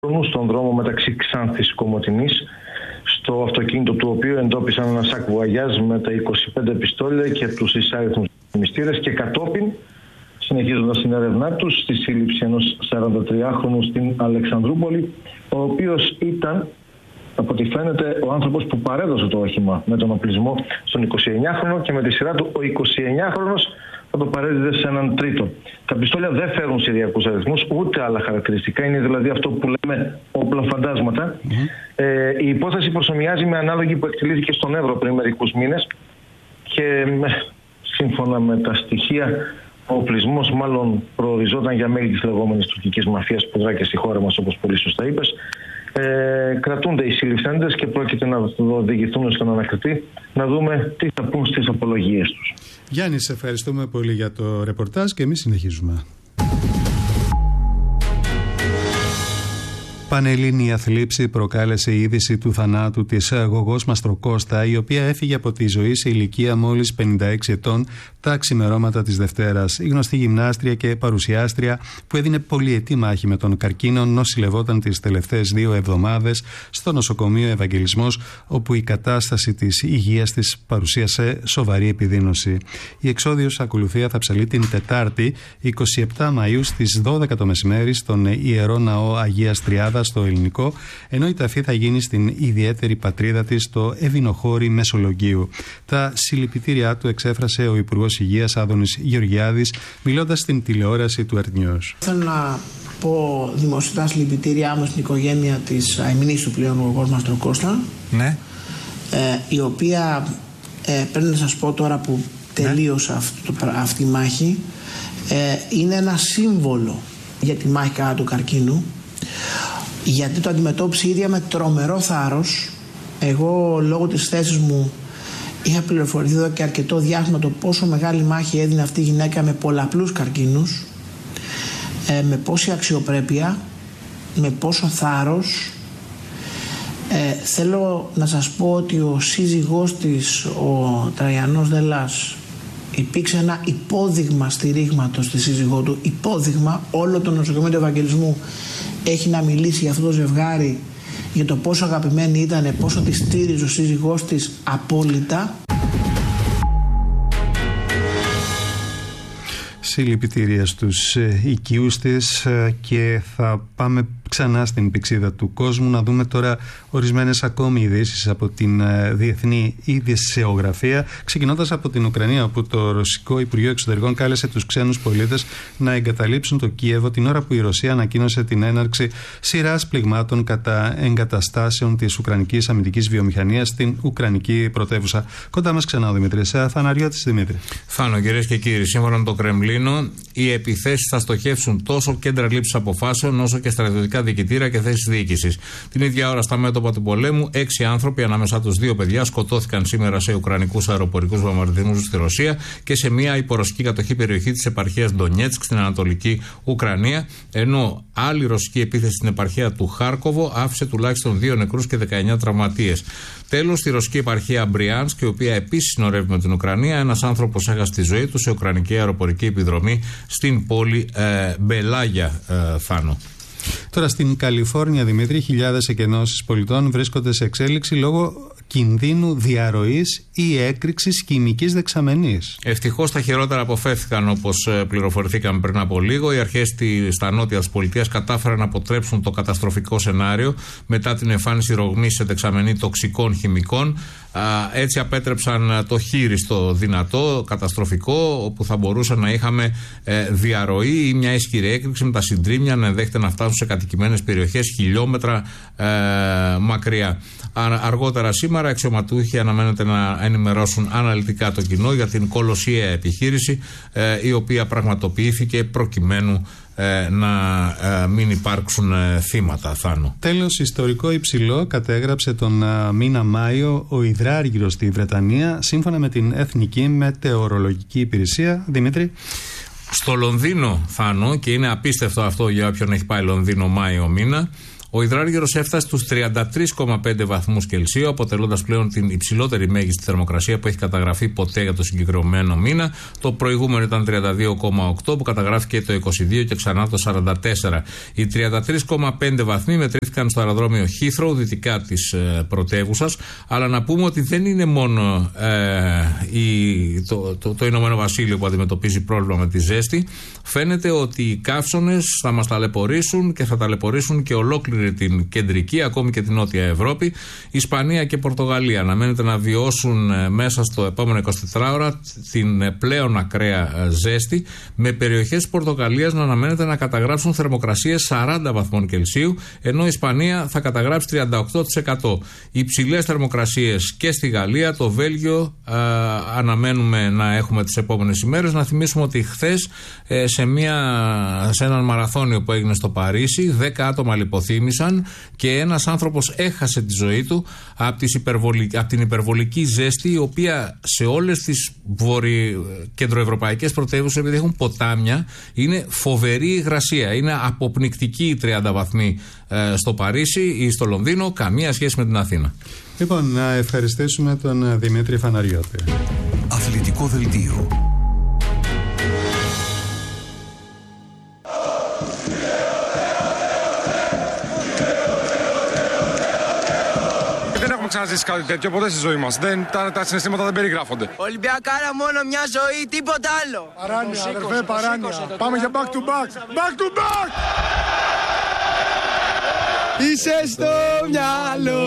στον δρόμο μεταξύ Ξάνθης Κομοτηνής, στο αυτοκίνητο του οποίου εντόπισαν ένα σακ βουαγιάζ με τα 25 πιστόλια και τους εισάριθμους μυστήρες, και κατόπιν, συνεχίζοντας την έρευνά τους, στη σύλληψη ενός 43χρονου στην Αλεξανδρούπολη, ο οποίος ήταν, από ό,τι φαίνεται, ο άνθρωπος που παρέδωσε το όχημα με τον οπλισμό στον 29χρονο, και με τη σειρά του ο 29χρονος θα το παρέδιδε σε έναν τρίτο. Τα πιστόλια δεν φέρουν συριακούς αριθμούς ούτε άλλα χαρακτηριστικά, είναι δηλαδή αυτό που λέμε όπλα φαντάσματα. Η υπόθεση προσομοιάζει με ανάλογη που εκτελήθηκε στον Εύρο πριν μερικούς μήνες, και σύμφωνα με τα στοιχεία, ο οπλισμός μάλλον προοριζόταν για μέλη της λεγόμενης τουρκικής μαφίας που δρά και στη χώρα μας, όπως πολύ σωστά είπες. Κρατούνται οι συλληφθέντες και πρόκειται να οδηγηθούν στον ανακριτή, να δούμε τι θα πούν στις απολογίες τους. Γιάννη, σε ευχαριστούμε πολύ για το ρεπορτάζ και εμείς συνεχίζουμε. Πανελλήνια θλίψη προκάλεσε η είδηση του θανάτου της Γογός Μαστροκώστα, η οποία έφυγε από τη ζωή σε ηλικία μόλις 56 ετών τα ξημερώματα της Δευτέρας. Η γνωστή γυμνάστρια και παρουσιάστρια, που έδινε πολυετή μάχη με τον καρκίνο, νοσηλευόταν τις τελευταίες 2 εβδομάδες στο νοσοκομείο Ευαγγελισμός, όπου η κατάσταση της υγείας της παρουσίασε σοβαρή επιδείνωση. Η εξόδιος ακολουθία θα ψαλεί την Τετάρτη, 27 Μαΐου στις 12 το μεσημέρι, στον Ιερό Ναό Αγίας Τριάδας στο Ελληνικό, ενώ η ταφή θα γίνει στην ιδιαίτερη πατρίδα της, στο Ευηνοχώρι Μεσολογγίου. Τα συλληπιτήριά του εξέφρασε ο Υπουργός Υγείας Άδωνης Γεωργιάδης, μιλώντας στην τηλεόραση του Earth. Θέλω να πω δημοσιοτά συλληπιτήριά μου στην οικογένεια της αημνίστου πλέον Γογός Μαστροκώστα, ναι. Η οποία πρέπει να σας πω τώρα που τελείωσε αυτή η μάχη, είναι ένα σύμβολο για τη μάχη κατά του καρκίνου, γιατί το αντιμετώπισε η ίδια με τρομερό θάρρος. Εγώ λόγω της θέσης μου είχα πληροφορηθεί εδώ και αρκετό διάστημα το πόσο μεγάλη μάχη έδινε αυτή η γυναίκα με πολλαπλούς καρκίνους, με πόση αξιοπρέπεια, με πόσο θάρρος. Θέλω να σας πω ότι ο σύζυγός της, ο Τραϊανός Δελάς, υπήρξε ένα υπόδειγμα στηρίγματος στη σύζυγό του, υπόδειγμα. Όλο το νοσοκομείο του Ευαγγελισμού έχει να μιλήσει για αυτό το ζευγάρι, για το πόσο αγαπημένοι ήταν, πόσο τη στήριζε ο σύζυγός της απόλυτα. Συλληπιτήρια στους οικείους της, και θα πάμε ξανά στην πηξίδα του κόσμου να δούμε τώρα ορισμένες ακόμη ειδήσεις από την διεθνή ειδησεογραφία, ξεκινώντας από την Ουκρανία, όπου το Ρωσικό Υπουργείο Εξωτερικών κάλεσε τους ξένους πολίτες να εγκαταλείψουν το Κίεβο την ώρα που η Ρωσία ανακοίνωσε την έναρξη σειράς πληγμάτων κατά εγκαταστάσεων της Ουκρανικής αμυντικής βιομηχανίας στην Ουκρανική πρωτεύουσα. Κοντά μας ξανά ο Δημήτρης Θαναριώτης. Δημήτρη. Φάνο, κυρίες και κύριοι, σύμφωνα με το Κρεμλίνο, οι επιθέσεις θα στοχεύσουν τόσο κέντρα λήψης αποφάσεων όσο και στρατιωτικά διοικητήρια και θέσεις διοίκησης. Την ίδια ώρα, στα μέτωπα του πολέμου, 6 άνθρωποι, ανάμεσά τους 2 παιδιά, σκοτώθηκαν σήμερα σε ουκρανικούς αεροπορικούς βομβαρδισμούς στη Ρωσία και σε μια υπορωσική κατοχή περιοχή της επαρχίας Ντονιέτσκ στην Ανατολική Ουκρανία. Ενώ άλλη ρωσική επίθεση στην επαρχία του Χάρκοβο άφησε τουλάχιστον 2 νεκρούς και 19 τραυματίες. Τέλος, στη ρωσική επαρχία Μπριάνσκ, η οποία επίσης συνορεύει με την Ουκρανία, ένας άνθρωπος έχασε τη ζωή του σε ουκρανική αεροπορική επιδρομή στην πόλη Μπελάγια, Φάνο. Τώρα στην Καλιφόρνια, Δημήτρη, χιλιάδες εκενώσεις πολιτών βρίσκονται σε εξέλιξη λόγω κινδύνου διαρροής ή έκρηξης χημικής δεξαμενής. Ευτυχώς τα χειρότερα αποφεύθηκαν, όπως πληροφορηθήκαμε πριν από λίγο. Οι αρχές στα νότια της πολιτείας κατάφεραν να αποτρέψουν το καταστροφικό σενάριο μετά την εμφάνιση ρογμής σε δεξαμενή τοξικών χημικών. Έτσι απέτρεψαν το χείριστο δυνατό, καταστροφικό, όπου θα μπορούσε να είχαμε διαρροή ή μια ισχυρή έκρηξη με τα συντρίμμια να ενδέχεται να φτάσουν σε κατοικημένες περιοχές χιλιόμετρα μακριά. Αργότερα σήμερα, αξιωματούχοι αναμένεται να ενημερώσουν αναλυτικά το κοινό για την κολοσιαία επιχείρηση, η οποία πραγματοποιήθηκε προκειμένου να μην υπάρξουν θύματα, Θάνο. Τέλος, ιστορικό υψηλό κατέγραψε τον μήνα Μάιο ο υδράργυρος στη Βρετανία, σύμφωνα με την Εθνική Μετεωρολογική Υπηρεσία. Δημήτρη. Στο Λονδίνο, Θάνο, και είναι απίστευτο αυτό για όποιον έχει πάει Λονδίνο Μάιο μήνα, Ο υδράργυρος έφτασε στους 33,5 βαθμούς Κελσίου, αποτελώντας πλέον την υψηλότερη μέγιστη θερμοκρασία που έχει καταγραφεί ποτέ για το συγκεκριμένο μήνα. Το προηγούμενο ήταν 32,8 που καταγράφηκε το 22 και ξανά το 44. Οι 33,5 βαθμοί μετρήθηκαν στο αεροδρόμιο Heathrow, δυτικά της πρωτεύουσας. Αλλά να πούμε ότι δεν είναι μόνο το Ηνωμένο Βασίλειο που αντιμετωπίζει πρόβλημα με τη ζέστη. Φαίνεται ότι οι καύσωνες θα μας ταλαιπωρήσουν και θα ταλαιπωρήσουν και ολόκληρη την κεντρική, ακόμη και την νότια Ευρώπη. Η Ισπανία και η Πορτογαλία αναμένεται να βιώσουν μέσα στο επόμενο 24 ώρα την πλέον ακραία ζέστη, με περιοχές της Πορτογαλίας να αναμένεται να καταγράψουν θερμοκρασίες 40 βαθμών Κελσίου, ενώ η Ισπανία θα καταγράψει 38%. Υψηλές θερμοκρασίες και στη Γαλλία, το Βέλγιο αναμένουμε να έχουμε τις επόμενες ημέρες. Να θυμίσουμε ότι χθες σε έναν μαραθώνιο που έγινε στο Παρίσι 10 άτομα λιποθύμησαν και ένας άνθρωπος έχασε τη ζωή του από την υπερβολική ζέστη, η οποία σε όλες τις κεντροευρωπαϊκές πρωτεύουσες, επειδή έχουν ποτάμια, είναι φοβερή υγρασία. Είναι αποπνικτική οι 30 βαθμοί στο Παρίσι ή στο Λονδίνο, καμία σχέση με την Αθήνα. Λοιπόν, να ευχαριστήσουμε τον Δημήτρη Φαναριώτη. Αθλητικό δελτίο. Δεν έχουμε ξαναζήσει κάτι τέτοιο ποτέ στη ζωή μας. Τα συναισθήματα δεν περιγράφονται. Ολυμπιακάρα μόνο μια ζωή, τίποτα άλλο. Παράνοια, αδερφέ, παράνοια. Πάμε για back to back. Back to back! Είσαι στο μυαλό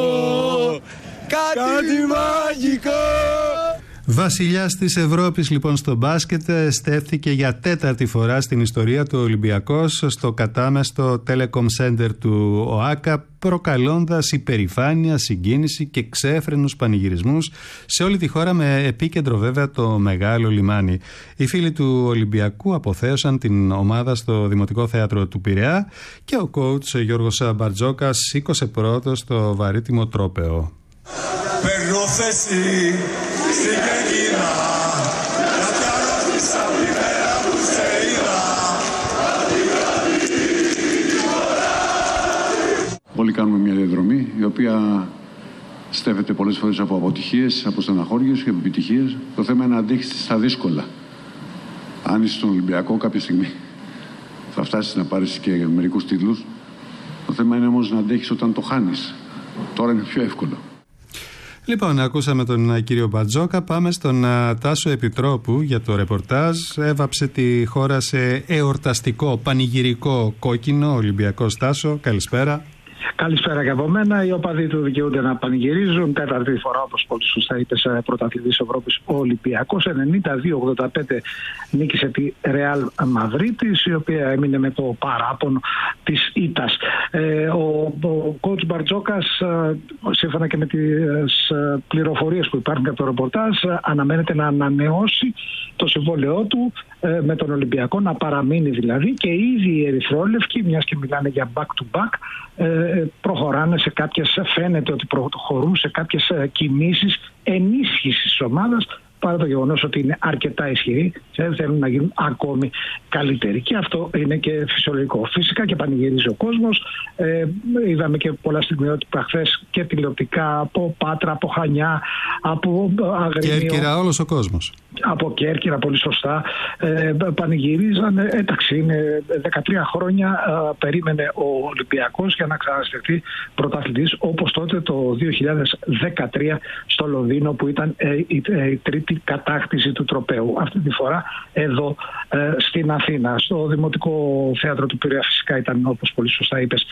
κάτι μαγικό. Βασιλιάς της Ευρώπης λοιπόν στο μπάσκετ στέφθηκε για 4η φορά στην ιστορία του Ολυμπιακός στο κατάμεστο Telecom Center του ΟΑΚΑ, προκαλώντας υπερηφάνεια, συγκίνηση και ξέφρενους πανηγυρισμούς σε όλη τη χώρα, με επίκεντρο βέβαια το Μεγάλο Λιμάνι. Οι φίλοι του Ολυμπιακού αποθέωσαν την ομάδα στο Δημοτικό Θέατρο του Πειραιά και ο coach Γιώργος Μπαρτζόκας σήκωσε πρώτος το βαρύτιμο τρόπαιο. Παίρνω θέση στην Κερκίδα, γιατί αρρώστησα τη μέρα που σε είδα. Όλοι κάνουμε μια διαδρομή η οποία στέφεται πολλές φορές από αποτυχίες, από στεναχώριες και από επιτυχίες. Το θέμα είναι να αντέξεις στα δύσκολα. Αν είσαι στον Ολυμπιακό, κάποια στιγμή θα φτάσεις να πάρεις και μερικούς τίτλους. Το θέμα είναι όμως να αντέχεις όταν το χάνεις. Τώρα είναι πιο εύκολο. Λοιπόν, ακούσαμε τον κύριο Μπαρτζόκα. Πάμε στον Τάσο Επιτρόπου για το ρεπορτάζ. Έβαψε τη χώρα σε εορταστικό, πανηγυρικό κόκκινο. Ολυμπιακός. Τάσο, καλησπέρα. Καλησπέρα και από μένα. Οι οπαδοί του δικαιούνται να πανηγυρίζουν. 4η φορά, όπως πολύ σωστά είπες, πρωταθλητής Ευρώπης ο Ολυμπιακός. 92-85 νίκησε τη Ρεάλ Μαδρίτης, η οποία έμεινε με το παράπονο της ήττας. Ο coach Μπαρτζόκας, σύμφωνα και με τις πληροφορίες που υπάρχουν από το ρεπορτάζ, αναμένεται να ανανεώσει το συμβόλαιό του με τον Ολυμπιακό, να παραμείνει δηλαδή, και ήδη οι ερυθρόλευκοι, μιας και μιλάνε για back to back, προχωράνε σε κάποιες, φαίνεται ότι προχωρούν σε κάποιες κινήσεις ενίσχυσης της ομάδας, παρά το γεγονός ότι είναι αρκετά ισχυροί, θέλουν να γίνουν ακόμη καλύτεροι. Και αυτό είναι και φυσιολογικό. Φυσικά και πανηγυρίζει ο κόσμος. Είδαμε και πολλά στιγμιότυπα χθες και τηλεοπτικά από Πάτρα, από Χανιά, από Αγρίνιο. Κέρκυρα, όλος ο κόσμος. Από Κέρκυρα, πολύ σωστά. Πανηγυρίζαν. Εντάξει, είναι 13 χρόνια περίμενε ο Ολυμπιακός για να ξαναστηθεί πρωταθλητής, όπως τότε το 2013 στο Λονδίνο, που ήταν η τρίτη κατάκτηση του τροπαίου. Αυτή τη φορά εδώ στην Αθήνα, στο Δημοτικό Θέατρο του Πειραιά. Φυσικά ήταν, όπως πολύ σωστά είπες,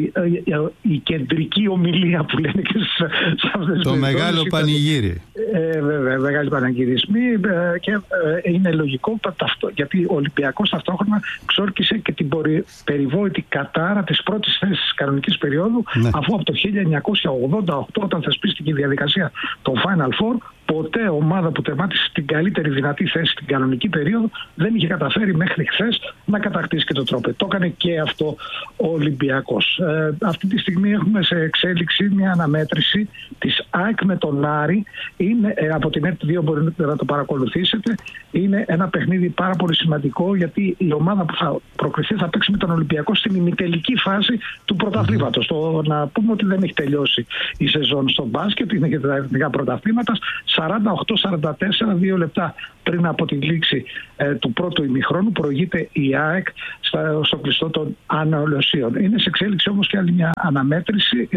η κεντρική ομιλία που λένε και σε αυτές τις το μεγάλο πανηγύρι. Βέβαια, μεγάλοι πανηγυρισμοί, και είναι λογικό γιατί ο Ολυμπιακός ταυτόχρονα ξόρκησε και την περιβόητη κατάρα της πρώτης θέσης της κανονικής περίοδου, αφού από το 1988, όταν θεσπίστηκε η διαδικασία των Final Four, ποτέ ομάδα που τερμάτισε στην καλύτερη δυνατή θέση στην κανονική περίοδο δεν είχε καταφέρει μέχρι χθες να κατακτήσει και το τρόπαιο. Το έκανε και αυτό ο Ολυμπιακός. Αυτή τη στιγμή έχουμε σε εξέλιξη μια αναμέτρηση της ΑΕΚ με τον Άρη είναι, από την ΕΡΤ2 μπορείτε να το παρακολουθήσετε. Είναι ένα παιχνίδι πάρα πολύ σημαντικό, γιατί η ομάδα που θα προκριθεί θα παίξει με τον Ολυμπιακό στην ημιτελική φάση του πρωταθλήματος. Να πούμε ότι δεν έχει τελειώσει η σεζόν στο μπάσκετ, είναι και τα εθνικά πρωταθλήματα. 48-44, 2 λεπτά πριν από τη λήξη του πρώτου ημιχρόνου, προηγείται η ΑΕΚ στο κλειστό των αναλωσίων. Είναι σε εξέλιξη όμως και άλλη μια αναμέτρηση,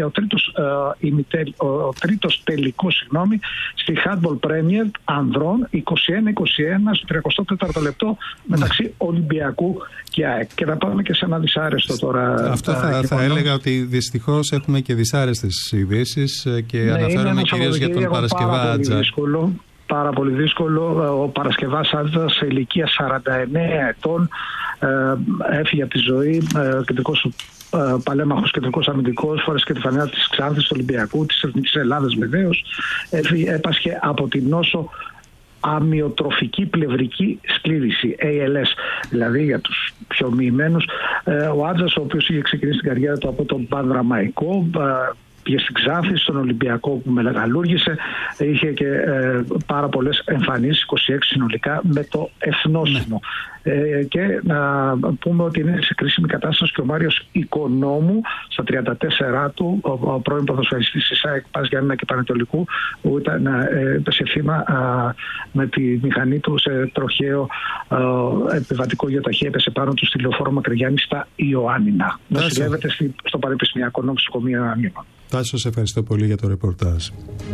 ο τρίτος τελικός στη Handball Premier ανδρών, 21-21 στο 34ο λεπτό μεταξύ Ολυμπιακού και ΑΕΚ. Και να πάμε και σε ένα δυσάρεστο τώρα. Αυτό θα έλεγα, ότι δυστυχώς έχουμε και δυσάρεστες ειδήσεις και αναφέρομαι κυρίως για τον Παρασκευά Άτζα. Πάρα πολύ δύσκολο. Ο Παρασκευάς Άτζα σε ηλικία 49 ετών έφυγε από τη ζωή, κεντρικός παλέμαχος, κεντρικός αμυντικός, φορές και τη φανέλα της Ξάνθης, του Ολυμπιακού, της Εθνικής Ελλάδας βεβαίως. Έπασχε από την νόσο αμυοτροφική πλευρική σκλήρηση, ALS, δηλαδή για τους πιο μοιημένους. Ο Άτζας, ο οποίος είχε ξεκινήσει την καριέρα του από τον Πανδραμαϊκό, πήγε στην Ξάνθη, στον Ολυμπιακό που μεγαλούργησε, είχε και πάρα πολλές εμφανίσεις, 26 συνολικά, με το εθνόσημο. Και να πούμε ότι είναι σε κρίσιμη κατάσταση και ο Μάριος Οικονόμου, στα 34 του, ο πρώην ποδοσφαιριστής της ΑΕΚ, Πας Γιάννηνα και Πανετολικού, που ήταν σε θύμα με τη μηχανή του σε τροχαίο επιβατικό γεωταχή, έπεσε πάνω του στη λεωφόρο Μακρυγιάννη στα Ιωάννινα. Νοσηλεύεται στο Πανεπιστημιακό Νοσοκομείο Ιωαννίνων. Τάσο, σε ευχαριστώ πολύ για το ρεπορτάζ.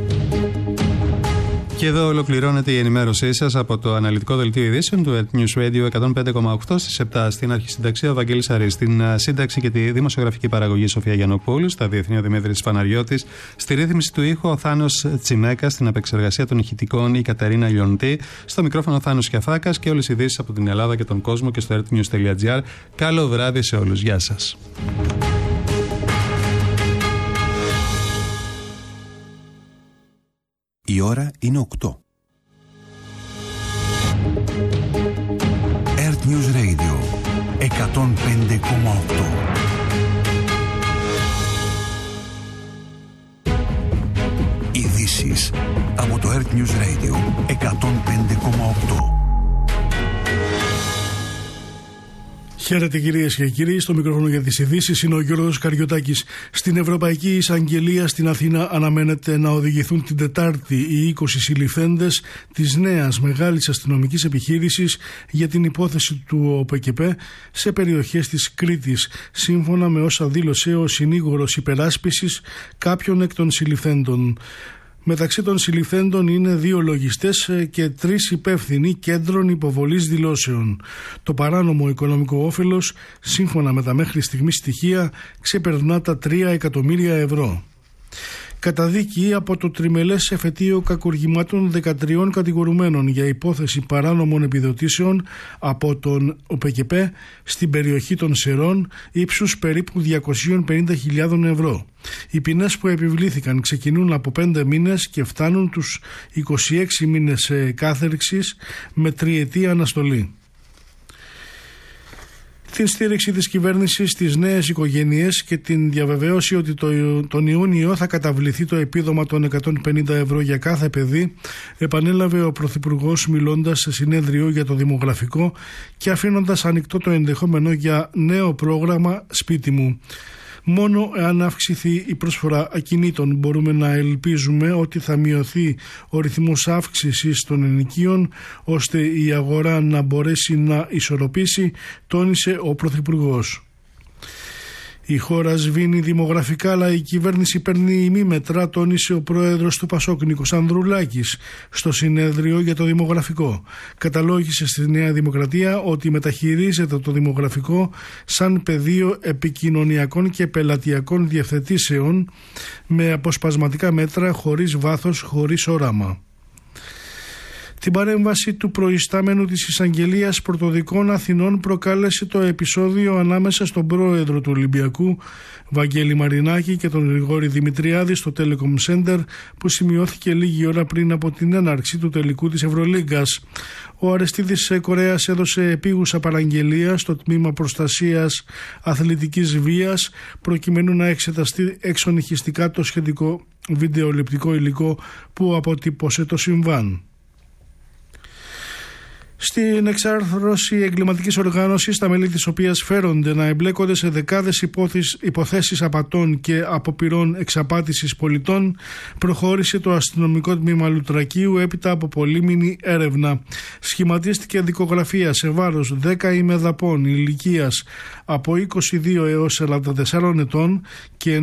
Και εδώ ολοκληρώνεται η ενημέρωσή σας από το αναλυτικό δελτίο ειδήσεων του Earth News Radio 105,8 στις 7. Στην αρχισυνταξία ο Βαγγέλης Αρής, στην σύνταξη και τη δημοσιογραφική παραγωγή Σοφία Γιαννοπούλου, στα διεθνή ο Δημήτρης Φαναριώτης, στη ρύθμιση του ήχου ο Θάνος Τσιμέκας, στην επεξεργασία των ηχητικών η Κατερίνα Λιοντή, στο μικρόφωνο ο Θάνος Κιαφάκας και όλες οι ειδήσεις από την Ελλάδα και τον κόσμο και στο earthnews.gr. Καλό βράδυ σε όλους. Γεια σας. Η ώρα είναι 8. Earth News Radio 105,8. Ειδήσεις από το Earth News Radio 105,8. Χαίρετε κυρίες και κύριοι, στο μικρόφωνο για τις ειδήσεις είναι ο Γιώργος Καριωτάκης. Στην Ευρωπαϊκή Εισαγγελία στην Αθήνα αναμένεται να οδηγηθούν την Τετάρτη οι 20 συλληφθέντες της νέας μεγάλης αστυνομικής επιχείρησης για την υπόθεση του ΟΠΚΠ σε περιοχές της Κρήτης, σύμφωνα με όσα δήλωσε ο συνήγορος υπεράσπισης κάποιων εκ των συλληφθέντων. Μεταξύ των συλληφθέντων είναι 2 λογιστές και 3 υπεύθυνοι κέντρων υποβολής δηλώσεων. Το παράνομο οικονομικό όφελος, σύμφωνα με τα μέχρι στιγμής στοιχεία, ξεπερνά τα 3 εκατομμύρια ευρώ. Καταδίκη από το τριμελές εφετείο κακουργημάτων 13 κατηγορουμένων για υπόθεση παράνομων επιδοτήσεων από τον ΟΠΚΠ στην περιοχή των Σερών ύψους περίπου 250.000 ευρώ. Οι ποινές που επιβλήθηκαν ξεκινούν από 5 μήνες και φτάνουν τους 26 μήνες κάθερξης με 3ετή αναστολή. Την στήριξη της κυβέρνησης στις νέες οικογένειες και την διαβεβαίωση ότι τον Ιούνιο θα καταβληθεί το επίδομα των 150 ευρώ για κάθε παιδί, επανέλαβε ο Πρωθυπουργός μιλώντας σε συνέδριο για το δημογραφικό και αφήνοντας ανοιχτό το ενδεχόμενο για νέο πρόγραμμα «Σπίτι μου». Μόνο εάν αυξηθεί η προσφορά ακινήτων μπορούμε να ελπίζουμε ότι θα μειωθεί ο ρυθμός αύξησης των ενοικίων ώστε η αγορά να μπορέσει να ισορροπήσει, τόνισε ο Πρωθυπουργός. Η χώρα σβήνει δημογραφικά, αλλά η κυβέρνηση παίρνει ημίμετρα, τόνισε ο πρόεδρος του ΠΑΣΟΚ Νίκος Ανδρουλάκης στο συνέδριο για το δημογραφικό. Καταλόγησε στη Νέα Δημοκρατία ότι μεταχειρίζεται το δημογραφικό σαν πεδίο επικοινωνιακών και πελατειακών διευθετήσεων με αποσπασματικά μέτρα, χωρίς βάθος, χωρίς όραμα. Την παρέμβαση του προϊστάμενου της Εισαγγελίας Πρωτοδικών Αθηνών προκάλεσε το επεισόδιο ανάμεσα στον πρόεδρο του Ολυμπιακού Βαγγέλη Μαρινάκη και τον Γρηγόρη Δημητριάδη στο Telecom Center, που σημειώθηκε λίγη ώρα πριν από την έναρξη του τελικού της Ευρωλίγκας. Ο Αρεστίδης Κορέας έδωσε επίγουσα παραγγελία στο τμήμα προστασίας αθλητικής βίας προκειμένου να εξεταστεί εξονυχιστικά το σχετικό βιντεοληπτικό υλικό που αποτύπωσε το συμβάν. Στην εξάρθρωση εγκληματικής οργάνωσης, τα μέλη της οποίας φέρονται να εμπλέκονται σε δεκάδες υποθέσεις απατών και αποπειρών εξαπάτησης πολιτών, προχώρησε το αστυνομικό τμήμα Λουτρακίου έπειτα από πολύμηνη έρευνα. Σχηματίστηκε δικογραφία σε βάρος 10 ημεδαπών ηλικίας από 22 έως 44 ετών και